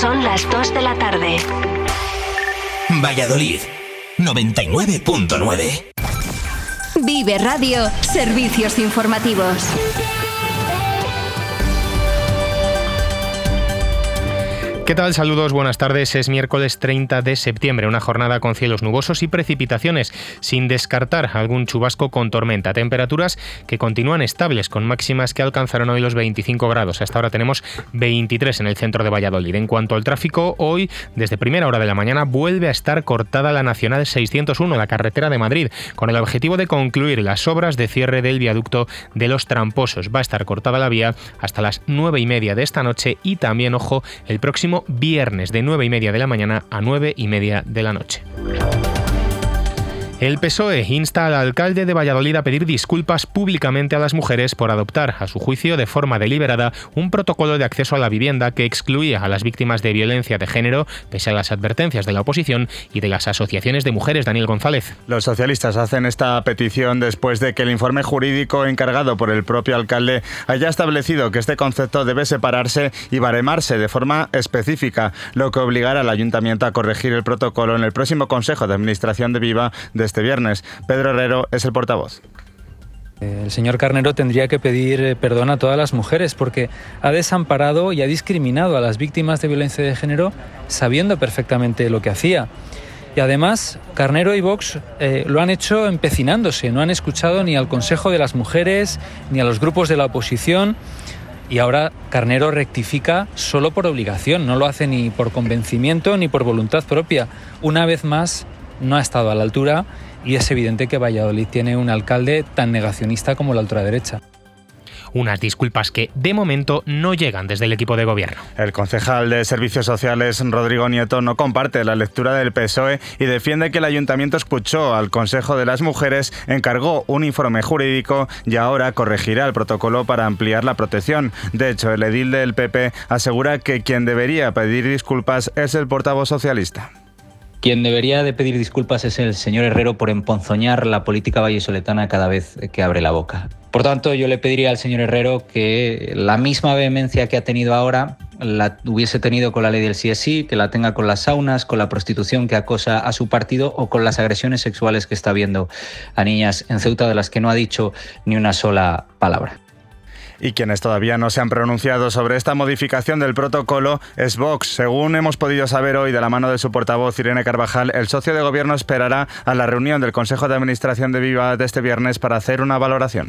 Son las 2 de la tarde. Valladolid, 99.9. Vive Radio, servicios informativos. ¿Qué tal? Saludos, buenas tardes. Es miércoles 30 de septiembre, una jornada con cielos nubosos y precipitaciones, sin descartar algún chubasco con tormenta. Temperaturas que continúan estables, con máximas que alcanzarán hoy los 25 grados. Hasta ahora tenemos 23 en el centro de Valladolid. En cuanto al tráfico, hoy, desde primera hora de la mañana, vuelve a estar cortada la Nacional 601, la carretera de Madrid, con el objetivo de concluir las obras de cierre del viaducto de Los Tramposos. Va a estar cortada la vía hasta las 9:30 de esta noche y también, ojo, el próximo viernes de 9:30 de la mañana a 9:30 de la noche. El PSOE insta al alcalde de Valladolid a pedir disculpas públicamente a las mujeres por adoptar, a su juicio de forma deliberada, un protocolo de acceso a la vivienda que excluía a las víctimas de violencia de género, pese a las advertencias de la oposición y de las asociaciones de mujeres. Daniel González. Los socialistas hacen esta petición después de que el informe jurídico encargado por el propio alcalde haya establecido que este concepto debe separarse y baremarse de forma específica, lo que obligará al ayuntamiento a corregir el protocolo en el próximo Consejo de Administración de Viva de este viernes. Pedro Herrero es el portavoz. El señor Carnero tendría que pedir perdón a todas las mujeres porque ha desamparado y ha discriminado a las víctimas de violencia de género sabiendo perfectamente lo que hacía. Y además, Carnero y Vox lo han hecho empecinándose, no han escuchado ni al Consejo de las Mujeres ni a los grupos de la oposición. Y ahora Carnero rectifica solo por obligación, no lo hace ni por convencimiento ni por voluntad propia. Una vez más, no ha estado a la altura y es evidente que Valladolid tiene un alcalde tan negacionista como la ultraderecha. Unas disculpas que, de momento, no llegan desde el equipo de gobierno. El concejal de Servicios Sociales, Rodrigo Nieto, no comparte la lectura del PSOE y defiende que el ayuntamiento escuchó al Consejo de las Mujeres, encargó un informe jurídico y ahora corregirá el protocolo para ampliar la protección. De hecho, el edil del PP asegura que quien debería pedir disculpas es el portavoz socialista. Quien debería de pedir disculpas es el señor Herrero por emponzoñar la política vallisoletana cada vez que abre la boca. Por tanto, yo le pediría al señor Herrero que la misma vehemencia que ha tenido ahora la hubiese tenido con la ley del sí es sí, que la tenga con las saunas, con la prostitución que acosa a su partido o con las agresiones sexuales que está viendo a niñas en Ceuta, de las que no ha dicho ni una sola palabra. Y quienes todavía no se han pronunciado sobre esta modificación del protocolo es Vox. Según hemos podido saber hoy de la mano de su portavoz Irene Carvajal, el socio de gobierno esperará a la reunión del Consejo de Administración de Viva de este viernes para hacer una valoración.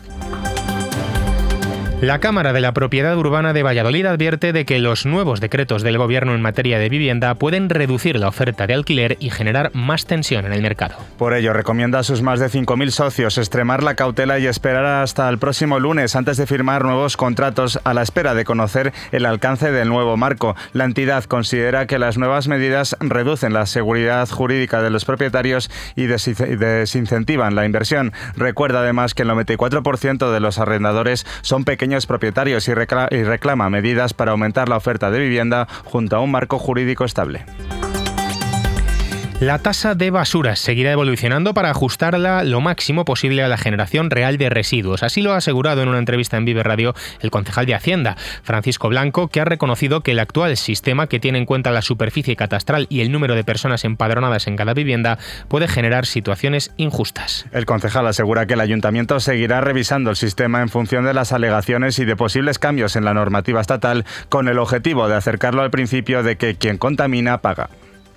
La Cámara de la Propiedad Urbana de Valladolid advierte de que los nuevos decretos del Gobierno en materia de vivienda pueden reducir la oferta de alquiler y generar más tensión en el mercado. Por ello, recomienda a sus más de 5.000 socios extremar la cautela y esperar hasta el próximo lunes antes de firmar nuevos contratos a la espera de conocer el alcance del nuevo marco. La entidad considera que las nuevas medidas reducen la seguridad jurídica de los propietarios y desincentivan la inversión. Recuerda además que el 94% de los arrendadores son pequeños propietarios y reclama medidas para aumentar la oferta de vivienda junto a un marco jurídico estable. La tasa de basuras seguirá evolucionando para ajustarla lo máximo posible a la generación real de residuos. Así lo ha asegurado en una entrevista en Vive Radio el concejal de Hacienda, Francisco Blanco, que ha reconocido que el actual sistema, que tiene en cuenta la superficie catastral y el número de personas empadronadas en cada vivienda, puede generar situaciones injustas. El concejal asegura que el ayuntamiento seguirá revisando el sistema en función de las alegaciones y de posibles cambios en la normativa estatal, con el objetivo de acercarlo al principio de que quien contamina paga.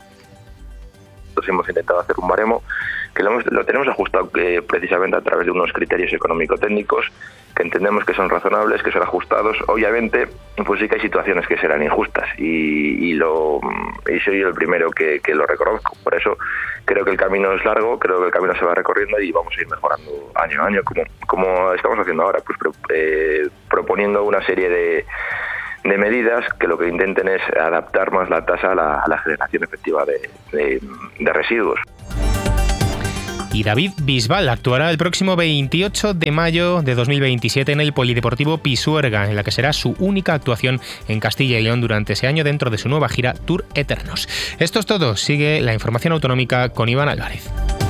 Hemos intentado hacer un baremo que lo tenemos ajustado precisamente a través de unos criterios económico-técnicos que entendemos que son razonables, que son ajustados. Obviamente, pues sí que hay situaciones que serán injustas y soy yo el primero que lo reconozco. Por eso creo que el camino es largo, creo que el camino se va recorriendo y vamos a ir mejorando año a año, como estamos haciendo ahora, pues proponiendo una serie de medidas que lo que intenten es adaptar más la tasa a la generación efectiva de residuos. Y David Bisbal actuará el próximo 28 de mayo de 2027 en el Polideportivo Pisuerga, en la que será su única actuación en Castilla y León durante ese año dentro de su nueva gira Tour Eternos. Esto es todo. Sigue la información autonómica con Iván Álvarez.